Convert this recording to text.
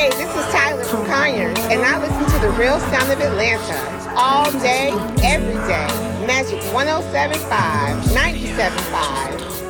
Hey, this is Tyler from Conyers, and I listen to the real sound of Atlanta all day, every day. Magic 107.5, 97.5.